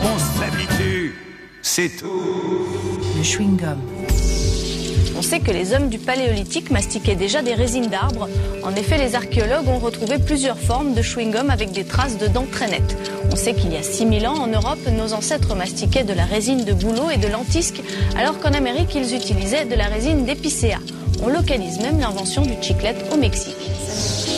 On s'habitue, c'est tout. Le chewing-gum. On sait que les hommes du Paléolithique mastiquaient déjà des résines d'arbres. En effet, les archéologues ont retrouvé plusieurs formes de chewing-gum avec des traces de dents très nettes. On sait qu'il y a 6000 ans, en Europe, nos ancêtres mastiquaient de la résine de bouleau et de lentisque, alors qu'en Amérique, ils utilisaient de la résine d'épicéa. On localise même l'invention du chiclette au Mexique.